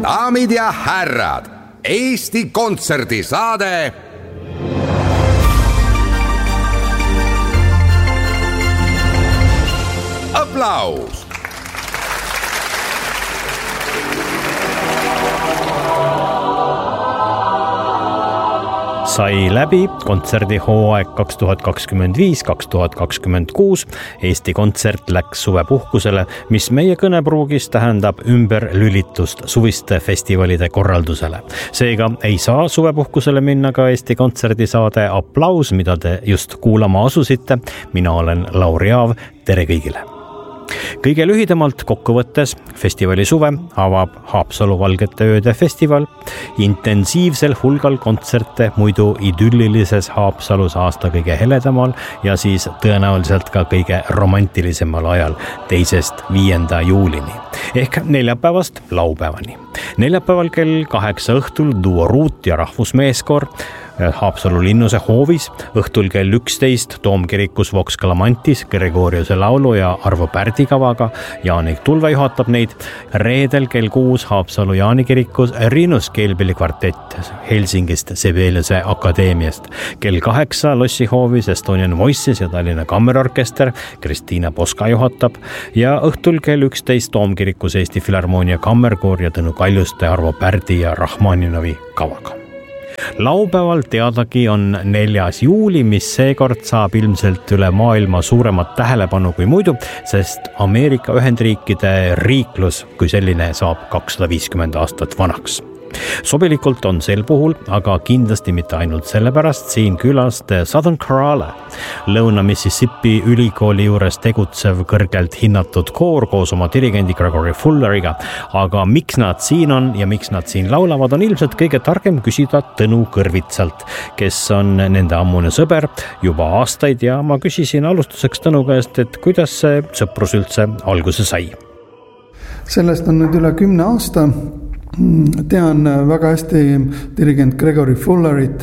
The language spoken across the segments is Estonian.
daamid ja härrad, Eesti kontserdisaade Aplaus. Sai läbi kontserdihooaeg 2025-2026. Eesti kontsert läks suvepuhkusele, mis meie kõnepruugis tähendab ümberlülitust suviste festivalide korraldusele. Seega ei saa suvepuhkusele minna ka Eesti kontserdisaade Aplaus, mida te just kuulama asusite. Mina olen Lauri Aav, tere kõigile! Kõige lühidamalt kokkuvõttes festivali suve avab Haapsalu Valgete ööde festival, intensiivsel hulgal kontserte muidu idüllilises Haapsalus aasta kõige heledamal ja siis tõenäoliselt ka kõige romantilisemal ajal 2.–5. juulini ehk neljapäevast laupäevani. Neljapäeval kell 8 õhtul Duo Ruut ja rahvusmeeskoor Haapsalu linnuse hoovis, õhtul kell 11 Toomkirikus Vox Clamantis Gregoriuse laulu ja Arvo Pärdi kavaga, Jaanik Tulve juhatab neid. Reedel kell 6 Haapsalu Jaanikirikus Riinus Keelpilli kvartett Helsingist Sibeliuse akadeemiast. Kell 8 Lossi hoovis Estonian Voices ja Tallinna Kammerorkester Kristiina Poska juhatab ja õhtul kell 11 Toomkirikus Eesti Filharmoonia kammerkoor ja Tõnu Kaljuste Arvo Pärdi ja Rahmaninovi kavaga. Laupäeval teadagi on 4. juuli, mis seekord saab ilmselt üle maailma suuremat tähelepanu kui muidu, sest Ameerika Ühendriikide riiklus kui selline saab 250 aastat vanaks. Sobilikult on sel puhul, aga kindlasti mitte ainult sellepärast siin külas The Southern Chorale, Lõuna-Mississippi ülikooli juures tegutsev kõrgelt hinnatud koor koos oma dirigendi Gregory Fulleriga. Aga miks nad siin on ja miks nad siin laulavad, on ilmselt kõige targem küsida Tõnu Kõrvitsalt, kes on nende ammune sõber juba aastaid ja ma küsisin alustuseks Tõnu käest, et kuidas see sõprus üldse alguse sai. Sellest on nüüd üle 10 aasta. Tean väga hästi dirigent Gregory Fullerit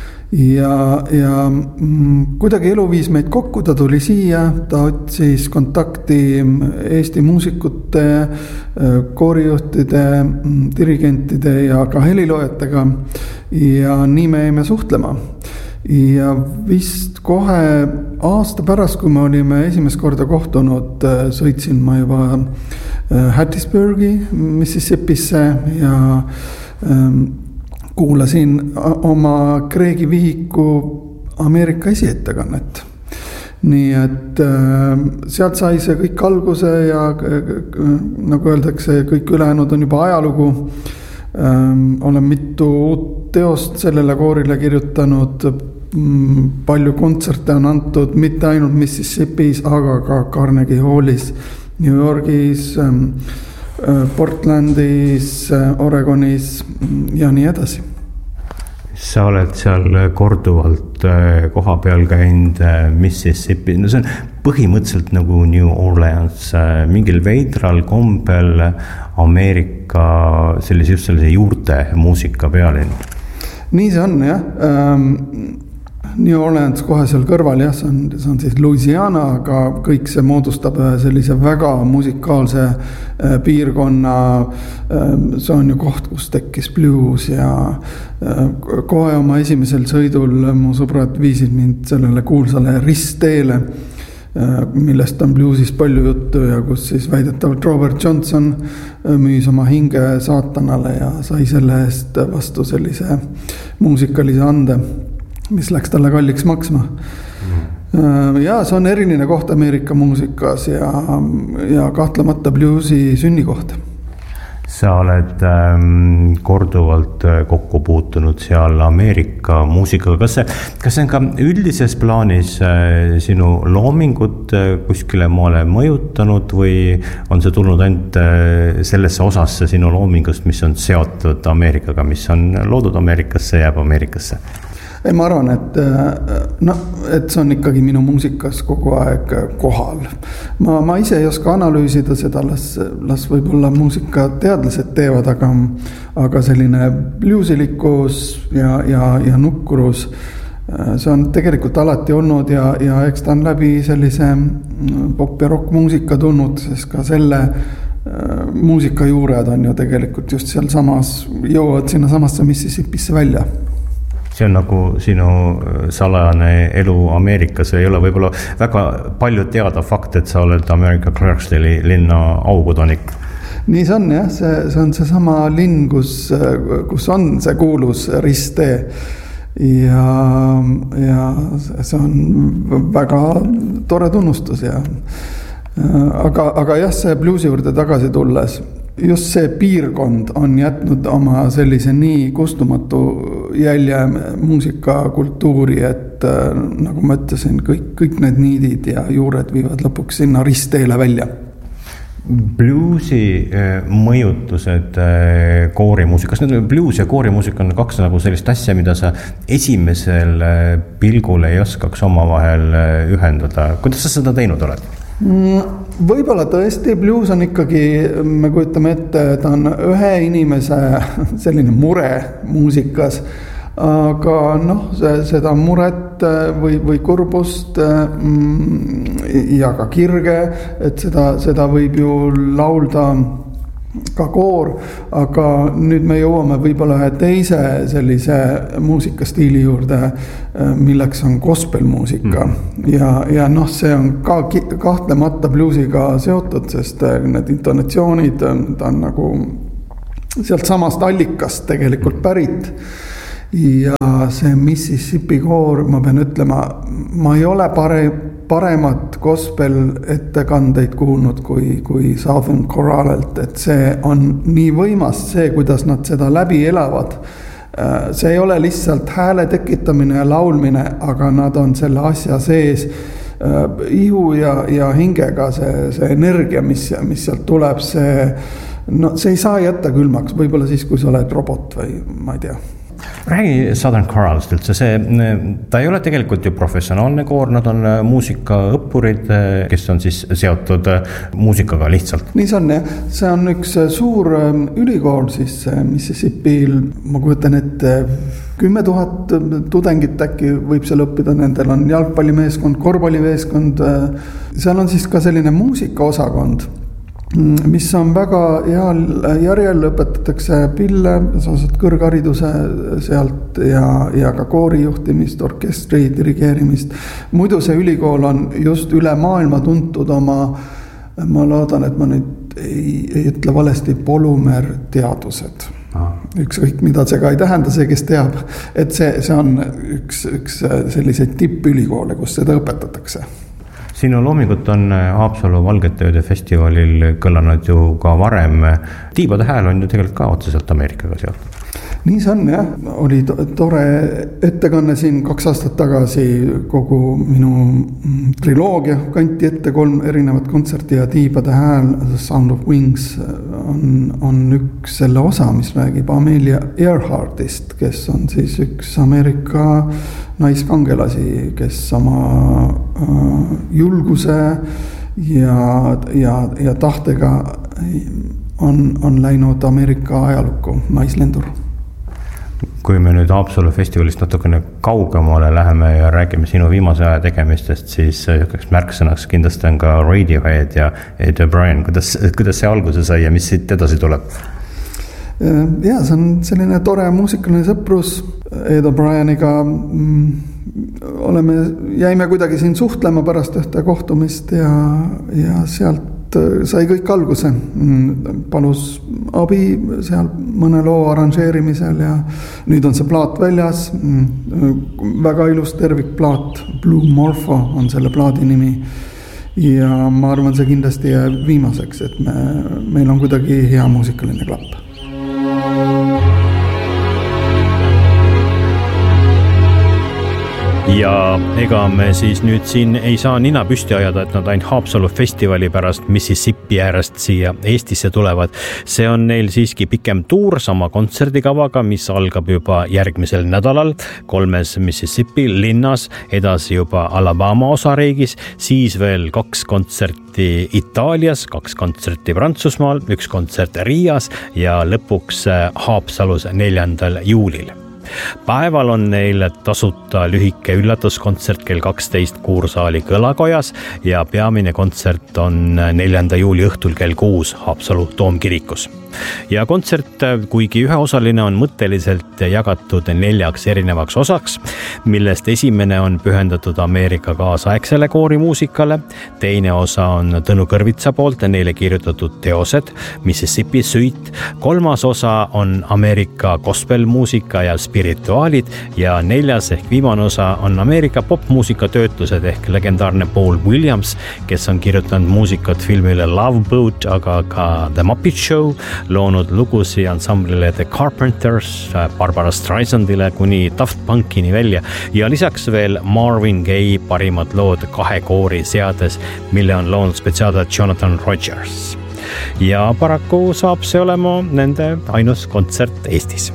ja kuidagi elu viis meid kokku, ta tuli siia, ta otsis kontakti Eesti muusikute, koorijuhtide, dirigentide ja ka heliloojatega ja nii me jäime suhtlema. Ja vist kohe aasta pärast, kui me olime esimest korda kohtunud, sõitsin ma juba Hattiesburgi, Mississippisse ja kuulasin oma Kreegi vihiku Ameerika esiettekannet. Nii et sealt sai see kõik alguse ja nagu öeldakse, kõik ülejäänud on juba ajalugu. Olen mitu uut teost sellele koorile kirjutanud, palju kontserte on antud mitte ainult Mississippis, aga ka Carnegie Hallis, New Yorgis, Portlandis, Oregonis ja nii edasi. Sa oled seal korduvalt koha peal käinud Mississippi, no see on põhimõtteliselt nagu New Orleans, mingil veidral kombel Ameerika sellise juurte muusika pealinn. Nii see on, jah. New Orleans kohe seal kõrval, jah, see on siis Louisiana, aga kõik see moodustab sellise väga musikaalse piirkonna. See on ju koht, kus tekkis blues ja kohe oma esimesel sõidul mu sõbrad viisid mind sellele kuulsale ristteele, millest on bluesis palju juttu ja kus siis väidetavalt Robert Johnson müüs oma hinge saatanale ja sai selle eest vastu sellise muusikalise ande, mis läks talle kalliks maksma. Ja see on eriline koht Ameerika muusikas ja kahtlemata bluesi sünnikoht. Sa oled korduvalt kokku puutunud seal Ameerika muusikaga. Kas see on ka üldises plaanis sinu loomingut kuskile maale mõjutanud või on see tulnud ainult sellesse osasse sinu loomingust, mis on seotud Ameerikaga, mis on loodud Ameerikasse, jääb Ameerikasse? Ma arvan, et see on ikkagi minu muusikas kogu aeg kohal. Ma ise ei oska analüüsida seda, las võib-olla muusikateadlased teevad, aga selline bluesilikkus ja nukkurus, see on tegelikult alati olnud ja eks ta on läbi sellise pop- ja rock-muusika tulnud, sest ka selle muusikajuured on ju tegelikult just seal samas, jõuavad sinna samasse Mississippisse välja. See on nagu sinu salajane elu Ameerikas, ei ole võib-olla väga palju teada fakt, et sa oled America Clarksdale'i linna aukodanik. Nii see on jah, see on see sama linn, kus on see kuulus risttee ja see on väga tore tunnustus ja aga jah, see bluusi juurde tagasi tulles, just see piirkond on jätnud oma sellise nii kustumatu jälje muusikakultuuri, et nagu ma ütlesin, kõik need niidid ja juured viivad lõpuks sinna ristteele välja. Bluesi mõjutused koorimuusikas, blues ja koorimuusika on kaks nagu sellist asja, mida sa esimesel pilgul ei oskaks omavahel ühendada. Kuidas sa seda teinud oled? Võib-olla tõesti, blues on ikkagi, me kujutame ette, ta on ühe inimese selline mure muusikas, aga seda muret või kurbust ja ka kirge, et seda võib ju laulda ka koor, aga nüüd me jõuame võib-olla ühe teise sellise muusikastiili juurde, milleks on gospelmuusika. Ja see on ka kahtlemata bluesiga seotud, sest need intonatsioonid, ta on nagu sealt samast allikast tegelikult pärit. Ja see Mississippi koor, ma pean ütlema, ma ei ole paremat gospel ettekandeid kuulnud kui Southern Choralelt, et see on nii võimas see, kuidas nad seda läbi elavad. See ei ole lihtsalt hääle tekitamine ja laulmine, aga nad on selle asja sees ihu ja hingega see energia, mis sealt tuleb, see ei saa jätta külmaks, võib-olla siis, kui sa oled robot või ma ei tea. Räägi Southern Choralist üldse, ta ei ole tegelikult ju professionaalne koor, nad on muusikaõppurid, kes on siis seotud muusikaga lihtsalt. Nii see on, jah. See on üks suur ülikool siis Mississippil, ma kujutan, et 10 000 tudengit äkki võib seal õppida, nendel on jalgpallimeeskond, korvpallimeeskond, seal on siis ka selline muusikaosakond, mis on väga heal järjel, õpetatakse pille, sa saad kõrghariduse sealt ja ka koorijuhtimist, orkestri dirigeerimist. Muidu see ülikool on just üle maailma tuntud oma, ma loodan, et ma nüüd ei ütle valesti, polümeerteadused. Ükskõik, mida see ka ei tähenda, see, kes teab, et see on üks selliseid tippülikoole, kus seda õpetatakse. Sinu loomingut on Haapsalu Valgete ööde festivalil kõlanud ju ka varem. Tiibade hääl on ju tegelikult ka otseselt Ameerikaga seotud. Nii see on, jah. Oli tore ettekanne siin 2 aastat tagasi, kogu minu triloogia kanti ette 3 erinevat kontserti ja Tiibade hääl, The Sound of Wings on üks selle osa, mis räägib Amelia Earhartist, kes on siis üks Ameerika naiskangelasi, kes oma julguse ja tahtega on läinud Ameerika ajalukku, naislendur. Kui me nüüd Haapsalu festivalist natukene kaugemale läheme ja räägime sinu viimase aja tegemistest, siis märksõnaks kindlasti on ka Radiohead ja Ed O'Brien. Kuidas see alguse sai ja mis siit edasi tuleb? Ja, see on selline tore muusikaline sõprus Ed O'Brieniga. Jäime kuidagi siin suhtlema pärast ühte kohtumist ja sealt sai kõik alguse. Palus abi seal mõne loo arranžeerimisel ja nüüd on see plaat väljas. Väga ilus tervikplaat, Blue Morpho on selle plaadi nimi. Ja ma arvan, see kindlasti jääb viimaseks, et meil on kuidagi hea muusikaline klapp. Ja ega me siis nüüd siin ei saa nina püsti ajada, et nad ainult Haapsalu festivali pärast Mississippi äärest siia Eestisse tulevad. See on neil siiski pikem tuur sama kontserdikavaga, mis algab juba järgmisel nädalal 3 Mississippi linnas, edasi juba Alabama osariigis, siis veel 2 kontserti Itaalias, 2 kontserti Prantsusmaal, 1 kontsert Riias ja lõpuks Haapsalus 4. juulil. Päeval on neil tasuta lühike üllatuskontsert kell 12 Kuursaali kõlakojas ja peamine kontsert on 4. juuli õhtul kell 6 Haapsalu toomkirikus. Ja kontsert, kuigi üheosaline, on mõtteliselt jagatud 4 erinevaks osaks, millest esimene on pühendatud Ameerika kaasaegsele koorimuusikale, teine osa on Tõnu Kõrvitsa poolt neile kirjutatud teosed, Mississippi Suite, 3. osa on Ameerika gospelmuusika ja spirituaalid ja 4. ehk viimane osa on Ameerika popmuusika töötlused ehk legendaarne Paul Williams, kes on kirjutanud muusikat filmile Love Boat, aga ka The Muppet Show, loonud lugusi ansamblile The Carpenters, Barbara Streisandile kuni Daft Punkini välja ja lisaks veel Marvin Gaye parimad lood 2 koori seades, mille on loonud spetsiaalselt Jonathan Rogers. Ja paraku saab see olema nende ainus kontsert Eestis.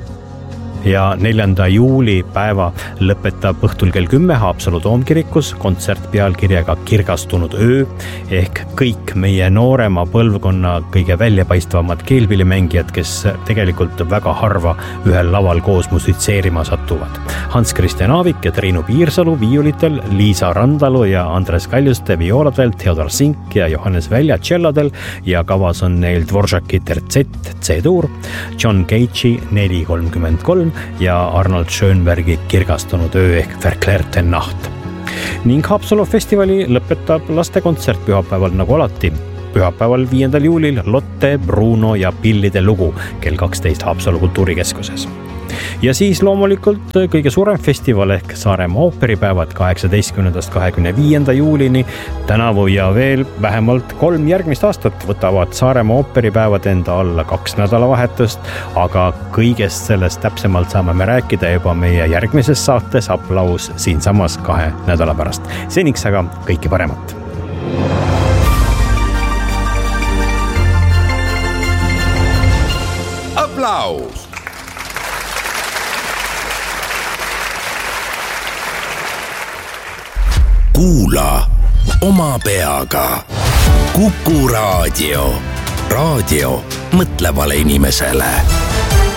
Ja 4. juuli päeva lõpetab õhtul kell 10 Haapsalu toomkirikus kontsert pealkirjaga Kirgastunud öö ehk kõik meie noorema põlvkonna kõige väljapaistvamad keelpillimängijad, kes tegelikult väga harva ühel laval koos musitseerima satuvad. Hans-Christian Aavik ja Triinu Piirsalu viiulitel, Liisa Randalu ja Andres Kaljuste viooladel, Theodor Sink ja Johannes Välja tšellodel ja kavas on neil Dvoržaki tertsett C-tuur, John Cage'i 433 ja Arnold Schönbergi Kirgastunud öö ehk Verklärte Nacht. Ning Haapsalu festivali lõpetab lastekontsert pühapäeval nagu alati. Pühapäeval 5. juulil Lotte, Bruno ja Pillide lugu kell 12 Haapsalu kultuurikeskuses. Ja siis loomulikult kõige suurem festival ehk Saaremaa ooperipäevad 18.–25. juulini. Tänavu ja veel vähemalt 3 järgmist aastat võtavad Saaremaa ooperipäevad enda alla 2 nädalavahetust, aga kõigest sellest täpsemalt saame me rääkida juba meie järgmises saates Aplaus siinsamas 2 nädala pärast. Seniks aga kõike paremat! Aplaus! Kuula oma peaga. Kuku Raadio. Raadio mõtlevale inimesele.